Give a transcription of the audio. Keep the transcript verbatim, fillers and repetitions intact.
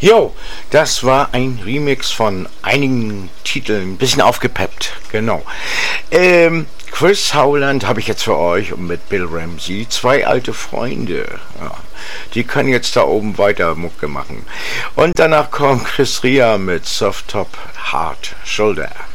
Jo, das war ein Remix von einigen Titeln, ein bisschen aufgepeppt, genau. Ähm, Chris Howland habe ich jetzt für euch und mit Bill Ramsey, zwei alte Freunde. Ja, die können jetzt da oben weiter Mucke machen. Und danach kommt Chris Rea mit Soft Top Hard Shoulder.